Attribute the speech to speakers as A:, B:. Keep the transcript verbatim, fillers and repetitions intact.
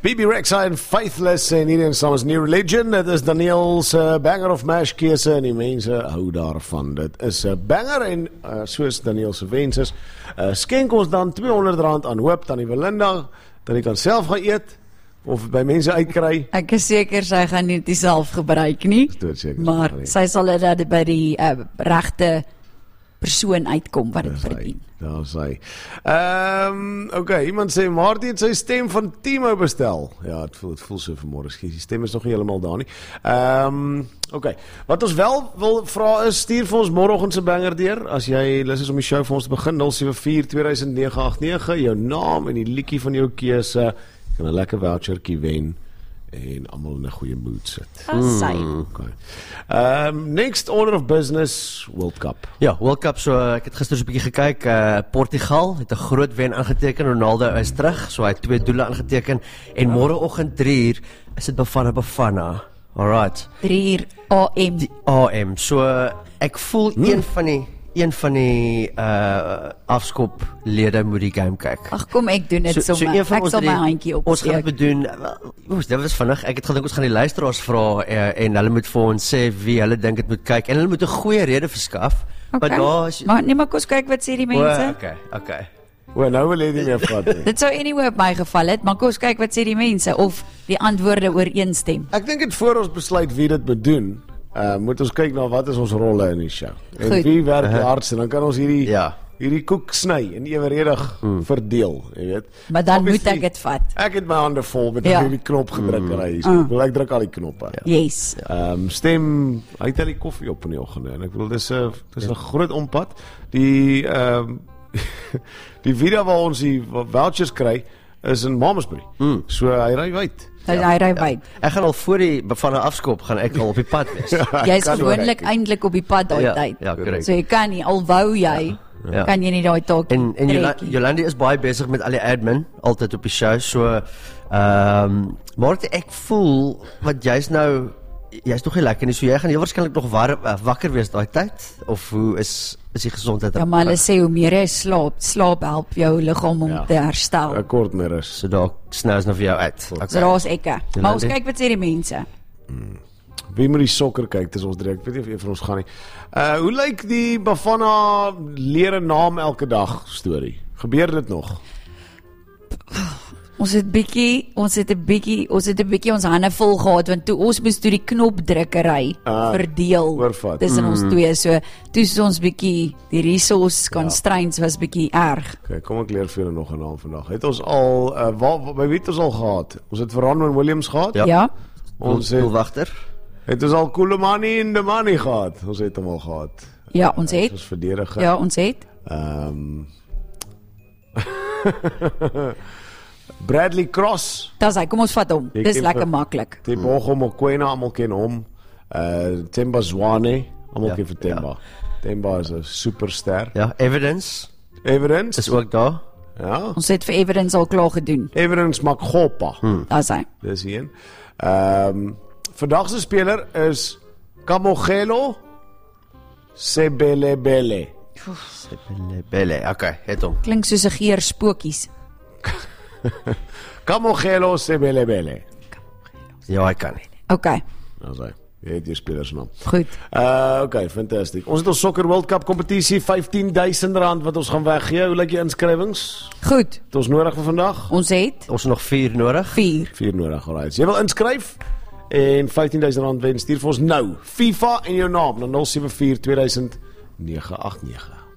A: B B Rexa en Faithless en hierdie saam is New Religion. Dit is Daniel's uh, banger of mash keuse en die mense hou daarvan. Dit is 'n uh, banger en uh, soos Daniel se wens is, uh, skenk ons dan tweehonderd rand aan Hoop tannie Belinda dat jy kan self gaan eet of by mense uitkry.
B: Ek is seker sy gaan nie dit self gebruik nie, maar sy sal dit by die uh, regte persoon uitkom wat dit verdien.
A: Daar sê. Ehm, um, okay, iemand sê Martie het sy stem van Timo bestel. Ja, dit voel dit voel so vanmôre. Die stem is nog nie heeltemal daar nie. Ehm, um, okay. Wat ons wel wil vra is stuur vir ons môreoggend se banger deur as jy lus is om die show vir ons te begin nul sewe vier twee nege agt nege, jou naam en die liedjie van jou keuse. Jy kan 'n lekker vouchertjie wen en almal in 'n goeie mood sit.
B: Asai.
A: Mm, okay. Um, next order of business, World Cup.
C: Ja, World Cup, so ek het gister so 'n bietjie gekyk, uh, Portugal het 'n groot wen aangeteken, Ronaldo is terug, so hy het twee doele aangeteken, en ja. Môreoggend drie uur is dit Bafana Bafana, alright.
B: drie uur A M.
C: Die A M, so ek voel hmm. een van die een van die uh, afskoplede moet die game kyk.
B: Ag kom, ek doen dit
C: so,
B: sommer.
C: So ek
B: sal my handjie op.
C: Ons gaan dit bedoen. Oes, dit was vinnig. Ek het gedink ons gaan die luisteraars vra uh, en hulle moet vir ons sê wie hulle dink dit moet kyk en hulle moet 'n goeie rede verskaf.
B: Okay. Maar daar is Maar nee, maar kom kyk wat sê die mense.
C: Oh, okay, okay.
A: Wel, nou wil jy nie meer vat nie.
B: Dit sou anyway op my geval het, maar kom kyk wat sê die mense of die antwoorde ooreenstem.
A: Ek dink dit voor ons besluit wie dit moet doen. Uh, moet ons kyk na wat is ons rolle in die show. En
B: Goed.
A: wie werk die hardste, dan kan ons hierdie
C: ja.
A: hierdie koek sny en ewenredig mm. verdeel, jy weet.
B: Maar dan
A: Obviously,
B: moet ek dit vat.
A: Ek het my hande vol met
B: ja.
A: hierdie knop gedruk mm. reis.
B: Mm.
A: Ek wil ek druk al die knoppe.
B: Ja. Yes.
A: Ehm um, stem, hy het al die koffie op in die oggende en ek bedoel dis 'n dis 'n ja. groot ompad. Die ehm um, die video waar ons die vouchers kry is in Mamasbury. Mm. So hy ry wyd.
B: Hy ja, ry wyd.
C: Ja. Ek gaan al voor die van 'n afskop gaan ek al op die pad wees.
B: ja, jy is gewoonlik eintlik op die pad daai
C: ja,
B: tyd.
C: Ja, correct.
B: So jy kan nie al wou jy ja. kan jy nie daai taak
C: En en Jolandi, Jolandi is baie besig met al die admin altyd op die show. So ehm um, maar ek voel wat jy's nou jy's nog nie lekker nie. So jy gaan heel waarskynlik nog war, wakker wees daai tyd of hoe is is die gesondheid?
B: Ja, maar hulle sê hoe meer jy slaap, slaap help jou liggaam om ja. te herstel.
A: Ek kort meer is.
C: So daar snous nou vir jou uit.
B: Okay. So daar's ekke. Maar ons kyk wat sê die mense.
A: Hmm. Wie moet die sokker kyk? Dis ons direk. Ek weet nie of een van ons gaan nie. Uh hoe lyk die Bafana leer 'n naam elke dag storie? Gebeur dit nog?
B: Ons het bietjie, ons het 'n bietjie, ons het 'n bietjie ons hande vol gehad want toe ons moes toe die knopdrukkery uh, verdeel tussen mm. ons twee. So toe is ons bietjie die resource constraints ja. was bietjie erg.
A: Okay, kom ek leer vir julle nog 'n naam vandag. Het ons al uh, waar by wie het ons al gehad? Ons het Vernon Williams gehad?
B: Ja. ja.
C: Ons het wagter.
A: Het ons al Kulumani in the money gehad? Ons het hom al gehad.
B: Ja, ons het.
A: Ons verdediger.
B: Ja, ons het.
A: Ehm um, Bradley Cross.
B: Dis hy, kom ons vat hom. Dis lekker maklik.
A: Tebogo Mokoena, almal ken hom. Uh Themba Zwane, almal ja, ken vir Themba. Ja. Themba is 'n superster.
C: Ja, Evidence.
A: Evidence
C: is ook daar.
A: Ja.
B: Ons het vir Evidence al klaar gedoen.
A: Evidence Makgopa.
B: Hmm. Dis hy.
A: Dis een. Ehm um, vandag se speler is Kamogelo Sebelebele.
C: Sebelebele. Okay, het hom.
B: Klink soos 'n geer spookies.
A: Kamogelo Sebelebele.
C: Ja, ek kan nie.
B: Okay.
A: Nou sê, jy het die speler se naam.
B: Goed.
A: Uh okay, fantasties. Ons het ons Soccer World Cup kompetisie vyftien duisend rand wat ons gaan weggee. Hoe lyk die inskrywings?
B: Goed.
A: Het ons nodig vir vandag?
B: Ons het.
C: Ons het nog vier nodig.
B: vier.
A: vier nodig, alright. Jy wil inskryf en vyftien duisend rand wen, stuur vir ons nou FIFA en jou naam na nul sewe vier twee nege agt nege.